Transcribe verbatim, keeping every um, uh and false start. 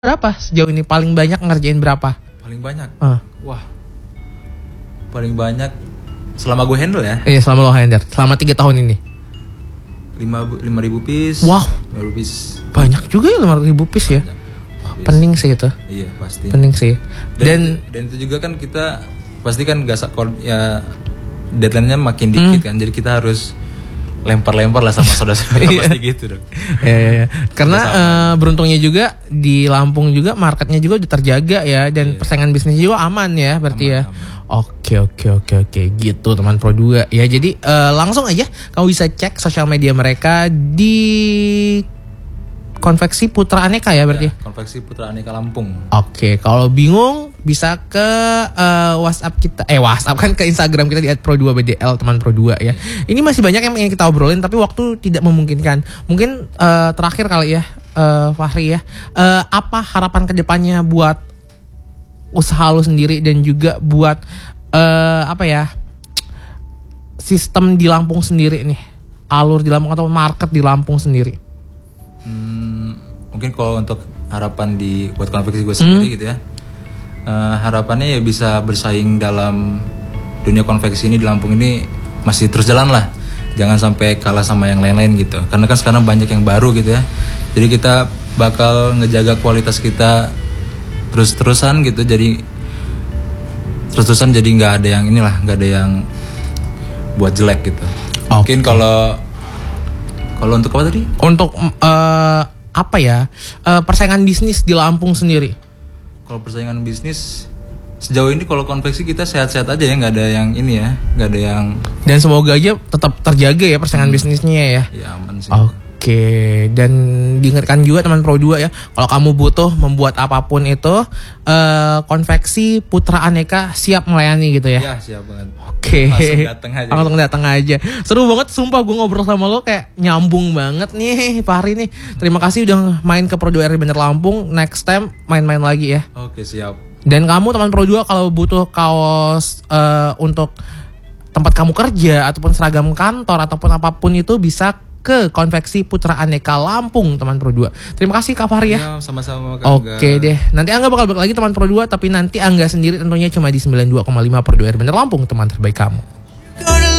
Berapa sejauh ini paling banyak ngerjain berapa? Paling banyak? Uh. Wah, paling banyak selama gue handle ya? Iya, selama lo handle, selama tiga tahun ini. Lima ribu piece. Wow, lima ribu piece. banyak juga ya lima ribu piece ya. Wah, pening sih itu. Iya pasti. Pening sih. Dan dan, dan itu juga kan kita pasti kan gak sakor ya, deadline-nya makin dikit hmm. kan, jadi kita harus lempar-lempar lah sama saudara-saudara pasti gitu dong. Ya, ya, ya. Karena uh, beruntungnya juga di Lampung juga marketnya juga udah terjaga ya, dan yeah. persaingan bisnis juga aman ya berarti aman, ya. Aman. Oke oke oke oke gitu teman Pro dua ya. Jadi uh, langsung aja kamu bisa cek sosial media mereka di Konveksi Putra Aneka ya berarti. Ya, Konveksi Putra Aneka Lampung. Oke, kalau bingung bisa ke uh, WhatsApp kita, eh WhatsApp kan ke Instagram kita di et pro dua b d l teman Pro dua ya. Ini masih banyak yang ingin kita obrolin tapi waktu tidak memungkinkan. Mungkin uh, terakhir kali ya, uh, Fahri ya, uh, apa harapan kedepannya buat usaha lo sendiri dan juga buat uh, apa ya, sistem di Lampung sendiri nih, alur di Lampung atau market di Lampung sendiri? Hmm, mungkin kalau untuk harapan di buat konveksi gue sendiri hmm. gitu ya, uh, harapannya ya bisa bersaing dalam dunia konveksi ini di Lampung ini masih terus jalan lah, jangan sampai kalah sama yang lain-lain gitu, karena kan sekarang banyak yang baru gitu ya, jadi kita bakal ngejaga kualitas kita terus-terusan gitu, jadi terus-terusan jadi nggak ada yang inilah, nggak ada yang buat jelek gitu. Okay. Mungkin kalau Kalau untuk apa tadi? Untuk uh, apa ya, uh, persaingan bisnis di Lampung sendiri. Kalau persaingan bisnis sejauh ini kalau konveksi kita sehat-sehat aja ya, nggak ada yang ini ya, nggak ada yang. Dan semoga aja tetap terjaga ya persaingan hmm. bisnisnya ya. Ya aman sih. Oke, dan diingatkan juga teman Pro dua ya, kalau kamu butuh membuat apapun itu, uh, Konveksi Putra Aneka siap melayani gitu ya. Ya siap banget. Oke, langsung datang aja. Langsung datang aja. Seru banget, sumpah gue ngobrol sama lo kayak nyambung banget nih Fahri nih. Terima kasih udah main ke Pro dua R Bandar Lampung. Next time main-main lagi ya. Oke siap. Dan kamu teman Pro dua kalau butuh kaos uh, untuk tempat kamu kerja ataupun seragam kantor ataupun apapun itu bisa ke Konveksi Putra Aneka Lampung teman Pro dua. Terima kasih Kak Fahri ya. Ya sama-sama Kak. Oke deh. Nanti Angga bakal balik lagi teman Pro dua, tapi nanti Angga sendiri tentunya cuma di sembilan puluh dua koma lima Pro dua R Bandar Lampung, teman terbaik kamu.